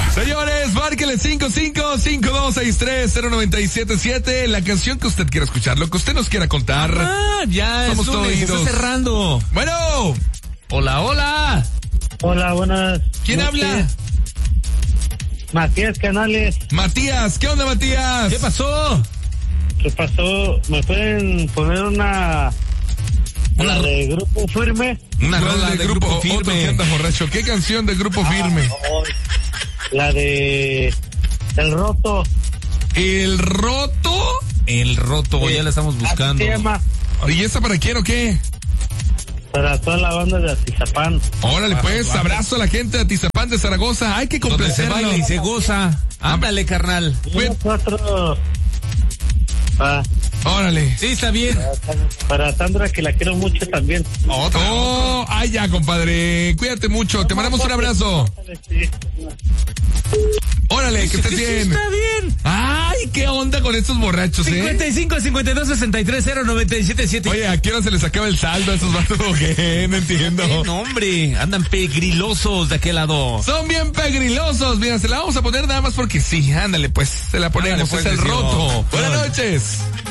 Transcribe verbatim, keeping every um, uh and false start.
Señores, márquele cinco cinco cinco dos seis tres cero nueve siete siete, la canción que usted quiera escuchar, lo que usted nos quiera contar. Ah, ya somos es lunes, todos está cerrando. Bueno. Hola, hola. Hola, buenas. ¿Quién noches. habla? Matías Canales. Matías, ¿qué onda, Matías? ¿Qué pasó? ¿Qué pasó? ¿Me pueden poner una... Una una de Grupo Firme? Una ¿Cuál rola de de Grupo grupo, Firme? otro que anda borracho. ¿Qué canción de Grupo Firme? Oh, la de... El Roto. ¿El Roto? El roto, Sí. ya la estamos Así buscando. se llama. ¿Y esta para quién o qué? Para toda la banda de Atizapán. Órale, pues, abrazo a la gente de Atizapán de Zaragoza. Hay que Donde se complacerlo. baila y se goza. Ándale, carnal. Nosotros... Ah, Órale. Sí, está bien. para Sandra, que la quiero mucho también. Otra. Oh, ay, ya, compadre. Cuídate mucho. Te mandamos un abrazo. Sí. Órale, que estés Sí, bien. está bien. Ay, qué onda con estos borrachos, ¿eh? cincuenta y cinco, cincuenta y dos, sesenta y tres, cero, noventa y siete, siete. Oye, ¿a qué hora se les acaba el saldo a esos vatos o qué? No entiendo. Eh, no, hombre, andan pegrilosos de aquel lado. Son bien pegrilosos. Mira, se la vamos a poner nada más porque sí. Ándale, pues. Se la ponemos. Ándale, pues, es el les digo. Roto. Buenas Ay. noches.